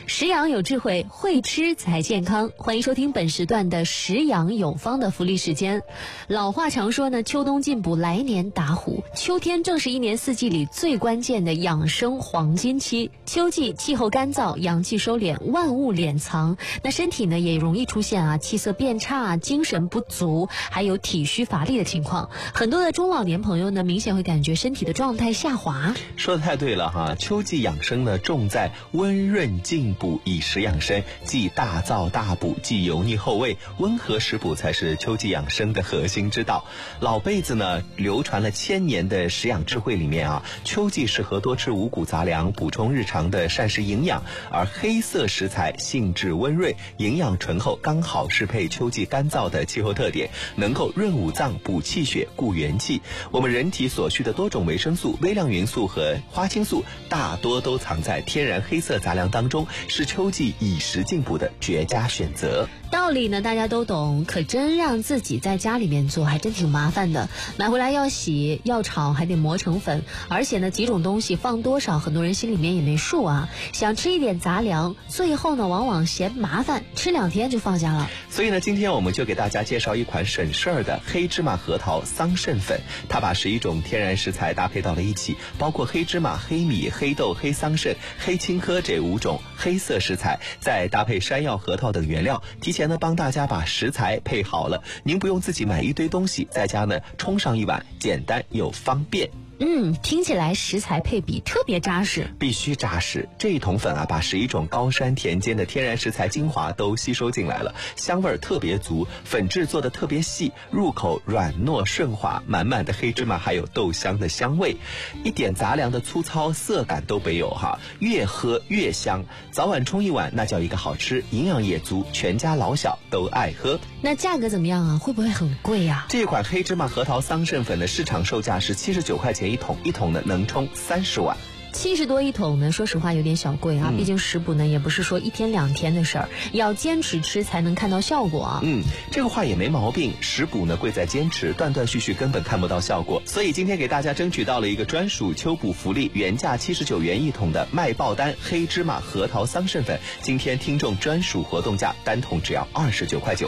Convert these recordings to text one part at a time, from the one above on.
食养有智慧，会吃才健康。欢迎收听本时段的食养有方的福利时间。老话常说呢，秋冬进补，来年打虎。秋天正是一年四季里最关键的养生黄金期。秋季气候干燥，阳气收敛，万物敛藏，那身体呢也容易出现气色变差、精神不足，还有体虚乏力的情况。很多的中老年朋友呢，明显会感觉身体的状态下滑。 说得太对了哈，秋季养生呢，重在温润进补，以食养生，既大燥大补，既油腻厚味，温和食补才是秋季养生的核心之道。老辈子呢流传了千年的食养智慧里面秋季适合多吃五谷杂粮，补充日常的膳食营养，而黑色食材性质温润，营养醇厚，刚好适配秋季干燥的气候特点，能够润五脏、补气血、固元气。我们人体所需的多种维生素、微量元素和花青素大多都藏在天然黑色杂粮当中，是秋季以食进补的绝佳选择。 道理呢大家都懂，可真让自己在家里面做还真挺麻烦的。买回来要洗要炒，还得磨成粉，而且呢几种东西放多少很多人心里面也没数想吃一点杂粮，最后呢往往嫌麻烦，吃2天就放下了。 所以呢今天我们就给大家介绍一款省事儿的黑芝麻核桃桑葚粉。它把11种天然食材搭配到了一起，包括黑芝麻、黑米、黑豆、黑桑葚、黑青稞这5种黑色食材，再搭配山药、核桃等原料，提前呢帮大家把食材配好了，您不用自己买一堆东西，在家呢冲上一碗，简单又方便。 听起来食材配比特别扎实， 必须扎实。这一桶粉把11种高山田间的天然食材精华都吸收进来了，香味特别足，粉质做得特别细，入口软糯顺滑，满满的黑芝麻还有豆香的香味，一点杂粮的粗糙涩感都没有越喝越香。早晚冲一碗，那叫一个好吃，营养也足，全家老小都爱喝。 那价格怎么样会不会很贵这款黑芝麻核桃桑葚粉的市场售价是79块钱一桶，一桶呢能冲30碗。 70多一桶呢，说实话有点小贵毕竟食补呢也不是说1天2天的事儿，要坚持吃才能看到效果这个话也没毛病，食补呢贵在坚持，断断续续根本看不到效果。所以今天给大家争取到了一个专属秋补福利，原价79元一桶的卖爆单黑芝麻核桃桑葚粉，今天听众专属活动价，单桶只要29块9。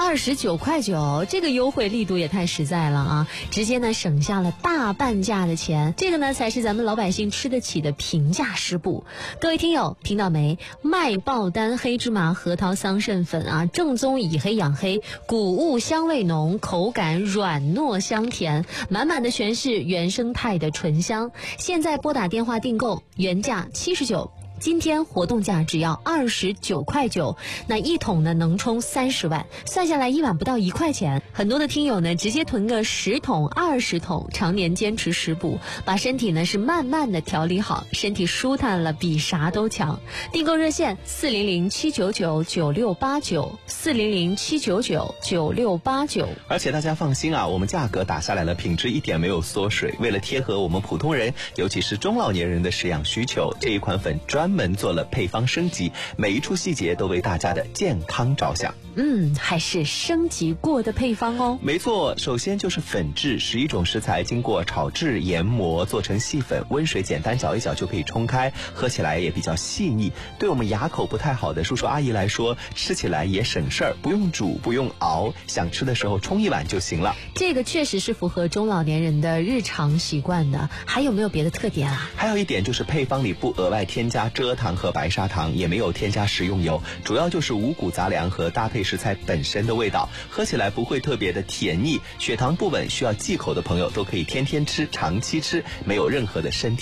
29块9，这个优惠力度也太实在了直接呢省下了大半价的钱，这个呢才是咱们老百姓吃得起的平价食补。各位听友听到没？卖爆单黑芝麻核桃桑葚粉正宗以黑养黑，谷物香味浓，口感软糯香甜，满满的全是原生态的醇香。现在拨打电话订购，原价79，今天活动价只要29块9，那一桶呢能冲30碗，算下来一碗不到1块钱。很多的听友呢直接囤个10桶20桶，常年坚持食补，把身体呢是慢慢的调理好，身体舒坦了比啥都强。订购热线400-799-9689，400-799-9689。 而且大家放心我们价格打下来了，品质一点没有缩水。为了贴合我们普通人，尤其是中老年人的食养需求，这一款粉专门做了配方升级，每一处细节都为大家的健康着想。 还是升级过的配方没错，首先就是粉质，11种食材经过炒制研磨做成细粉，温水简单搅一搅就可以冲开，喝起来也比较细腻。对我们牙口不太好的叔叔阿姨来说，吃起来也省事儿，不用煮不用熬，想吃的时候冲一碗就行了。 这个确实是符合中老年人的日常习惯的。还有没有别的特点还有一点就是配方里不额外添加蔗糖和白砂糖，也没有添加食用油，主要就是五谷杂粮和搭配食材本身的味道，喝起来不会特别的甜腻。血糖不稳需要忌口的朋友都可以天天吃，长期吃，没有任何的身体